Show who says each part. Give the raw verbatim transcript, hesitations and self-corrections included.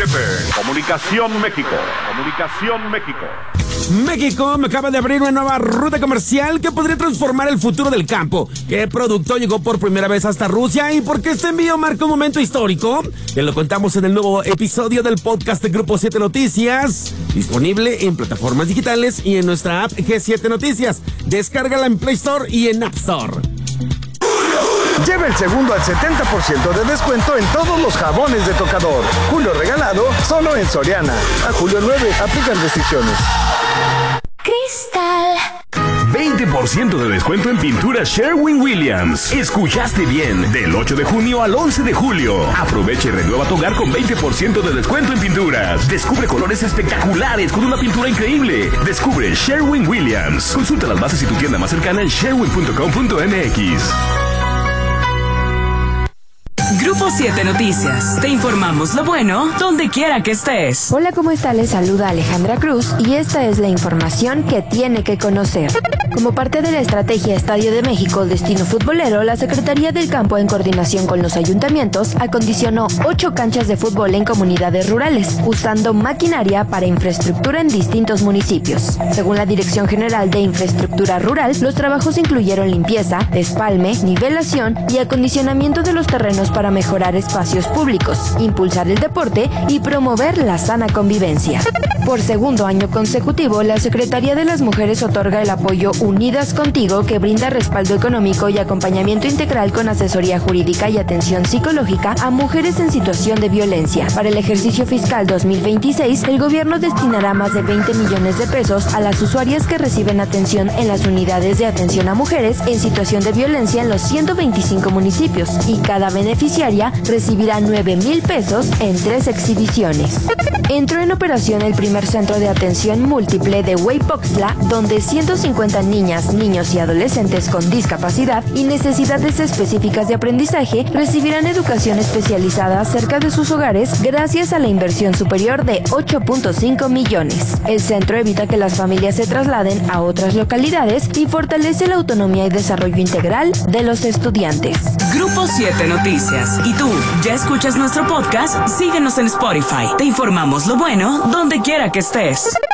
Speaker 1: siete. Comunicación México. Comunicación México.
Speaker 2: México me acaba de abrir una nueva ruta comercial que podría transformar el futuro del campo. ¿Qué producto llegó por primera vez hasta Rusia y por qué este envío marca un momento histórico? Te lo contamos en el nuevo episodio del podcast de Grupo siete Noticias, disponible en plataformas digitales y en nuestra app G siete Noticias. Descárgala en Play Store y en App Store.
Speaker 3: Lleva el segundo al setenta por ciento de descuento en todos los jabones de tocador. Julio regalado, solo en Soriana. A julio nueve, aplican restricciones.
Speaker 4: Cristal.
Speaker 5: veinte por ciento de descuento en pintura Sherwin-Williams. Escuchaste bien, del ocho de junio al once de julio. Aprovecha y renueva tu hogar con veinte por ciento de descuento en pinturas. Descubre colores espectaculares con una pintura increíble. Descubre Sherwin-Williams. Consulta las bases y tu tienda más cercana en sherwin punto com punto m x.
Speaker 6: Grupo siete Noticias. Te informamos lo bueno donde quiera que estés.
Speaker 7: Hola, ¿cómo está? Les saluda Alejandra Cruz y esta es la información que tiene que conocer. Como parte de la estrategia Estadio de México, Destino Futbolero, la Secretaría del Campo, en coordinación con los ayuntamientos, acondicionó ocho canchas de fútbol en comunidades rurales, usando maquinaria para infraestructura en distintos municipios. Según la Dirección General de Infraestructura Rural, los trabajos incluyeron limpieza, despalme, nivelación y acondicionamiento de los terrenos para mejorar espacios públicos, impulsar el deporte y promover la sana convivencia. Por segundo año consecutivo, la Secretaría de las Mujeres otorga el apoyo Unidas Contigo, que brinda respaldo económico y acompañamiento integral con asesoría jurídica y atención psicológica a mujeres en situación de violencia. Para el ejercicio fiscal dos mil veintiséis, el gobierno destinará más de veinte millones de pesos a las usuarias que reciben atención en las unidades de atención a mujeres en situación de violencia en los ciento veinticinco municipios, y cada beneficiaria recibirá nueve mil pesos en tres exhibiciones. Entró en operación el primer centro de atención múltiple de Hueypoxtla, donde ciento cincuenta niñas, niños y adolescentes con discapacidad y necesidades específicas de aprendizaje recibirán educación especializada cerca de sus hogares gracias a la inversión superior de ocho punto cinco millones. El centro evita que las familias se trasladen a otras localidades y fortalece la autonomía y desarrollo integral de los estudiantes.
Speaker 6: Grupo siete Noticias. ¿Y tú, ya escuchas nuestro podcast? Síguenos en Spotify. Te informamos lo bueno donde quiera que estés.